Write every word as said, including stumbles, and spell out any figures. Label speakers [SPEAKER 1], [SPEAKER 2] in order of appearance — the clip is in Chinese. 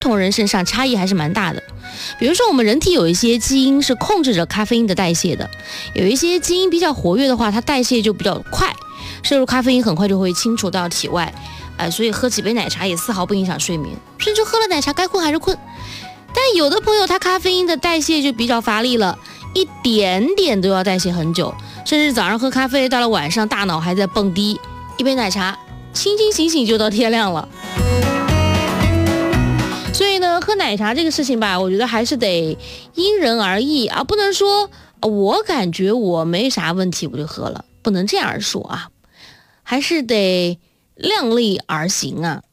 [SPEAKER 1] 同人身上差异还是蛮大的。比如说我们人体有一些基因是控制着咖啡因的代谢的，有一些基因比较活跃的话，它代谢就比较快，摄入咖啡因很快就会清除到体外，呃，所以喝几杯奶茶也丝毫不影响睡眠，甚至喝了奶茶该困还是困。但有的朋友他咖啡因的代谢就比较乏力了，一点点都要代谢很久，甚至早上喝咖啡，到了晚上大脑还在蹦迪，一杯奶茶清清醒醒就到天亮了。所以呢，喝奶茶这个事情吧，我觉得还是得因人而异啊，不能说我感觉我没啥问题我就喝了，不能这样说啊，还是得量力而行啊。